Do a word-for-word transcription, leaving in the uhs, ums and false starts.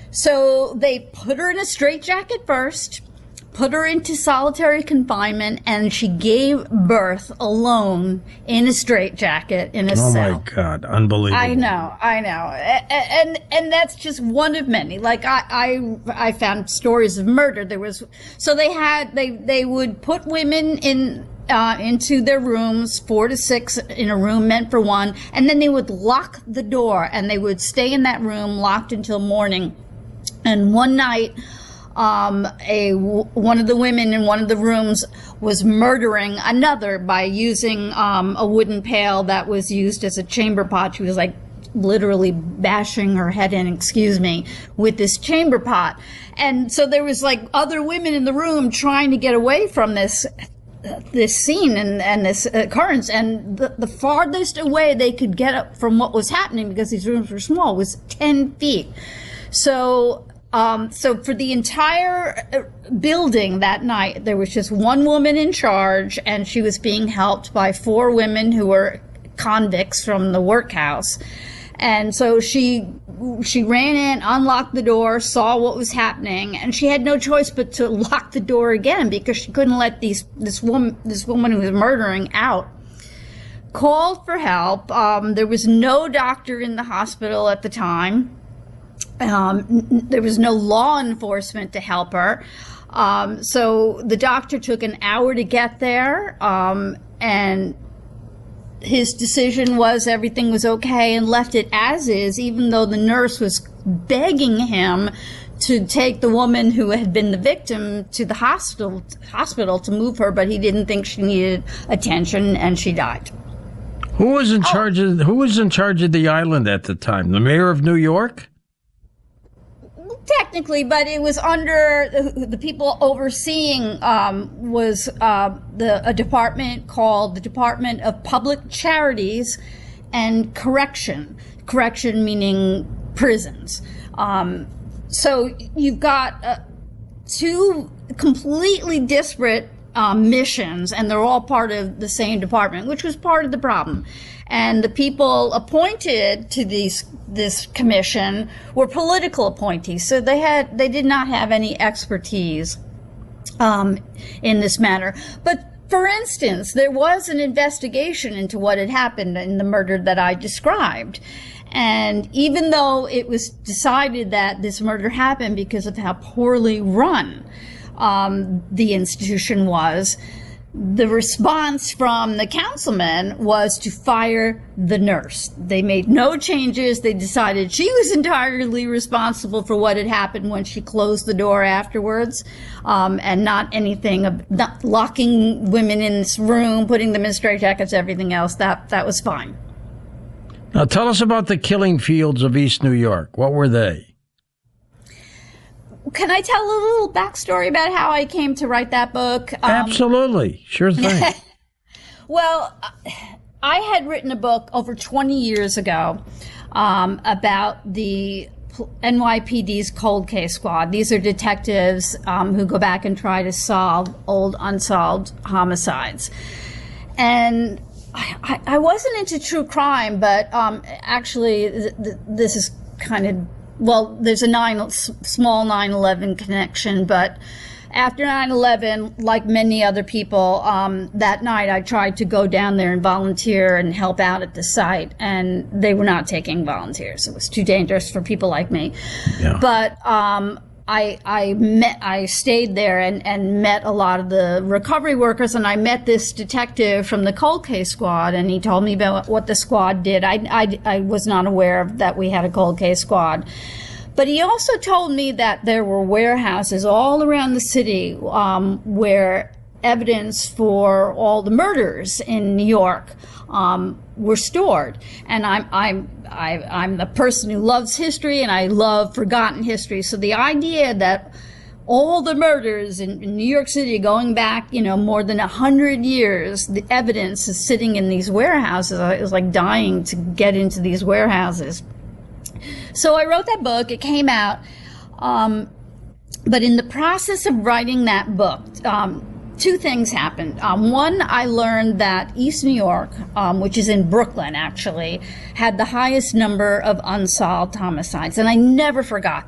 So they put her in a straitjacket first, put her into solitary confinement, and she gave birth alone in a straitjacket in a oh cell. Oh my God, unbelievable! I know, I know, and and, and that's just one of many. Like I, I, I found stories of murder. There was so they had they they would put women in. Uh, into their rooms, four to six in a room meant for one, and then they would lock the door, and they would stay in that room locked until morning. And one night, um, a one of the women in one of the rooms was murdering another by using um, a wooden pail that was used as a chamber pot. She was like literally bashing her head in, excuse me, with this chamber pot. And so there was like other women in the room trying to get away from this this scene and, and this occurrence, and the, the farthest away they could get up from what was happening, because these rooms were small, was ten feet. So, um, so for the entire building that night, there was just one woman in charge, and she was being helped by four women who were convicts from the workhouse. And so she she ran in, unlocked the door, saw what was happening, and she had no choice but to lock the door again, because she couldn't let these this woman this woman who was murdering out. Called for help. Um, there was no doctor in the hospital at the time. Um, n- there was no law enforcement to help her. Um, so the doctor took an hour to get there, um, and his decision was everything was okay and left it as is, even though the nurse was begging him to take the woman who had been the victim to the hospital hospital to move her, but he didn't think she needed attention, and she died. Who was in charge of who was in charge of the island at the time? The mayor of New York? Technically, but it was under the, the people overseeing um, was uh, the a department called the Department of Public Charities and Correction. Correction meaning prisons. Um, so you've got uh, two completely disparate um, missions, and they're all part of the same department, which was part of the problem. And the people appointed to these this commission were political appointees, so they had they did not have any expertise um, in this matter. But for instance, there was an investigation into what had happened in the murder that I described. And even though it was decided that this murder happened because of how poorly run um, the institution was, the response from the councilman was to fire the nurse. They made no changes. They decided she was entirely responsible for what had happened when she closed the door afterwards, um, and not anything of not locking women in this room, putting them in straitjackets, everything else. That that was fine. Now tell us about the killing fields of East New York. What were they? Can I tell a little backstory about how I came to write that book? Um, Absolutely. Sure thing. Well, I had written a book over twenty years ago um, about the N Y P D's Cold Case Squad. These are detectives um, who go back and try to solve old unsolved homicides. And I, I wasn't into true crime, but um, actually th- th- this is kind of Well, there's a nine, small nine eleven connection, but after nine eleven, like many other people, um, that night I tried to go down there and volunteer and help out at the site, and they were not taking volunteers. It was too dangerous for people like me. Yeah. But um, I I met I stayed there and, and met a lot of the recovery workers, and I met this detective from the Cold Case Squad, and he told me about what the squad did. I, I, I was not aware of that we had a Cold Case Squad. But he also told me that there were warehouses all around the city um, where evidence for all the murders in New York um, were stored. And I'm I'm I, I'm a person who loves history, and I love forgotten history. So the idea that all the murders in, in New York City going back, you know, more than a hundred years, the evidence is sitting in these warehouses. I was like dying to get into these warehouses. So I wrote that book. It came out. Um, but in the process of writing that book, um, two things happened. Um, one, I learned that East New York, um, which is in Brooklyn, actually, had the highest number of unsolved homicides. And I never forgot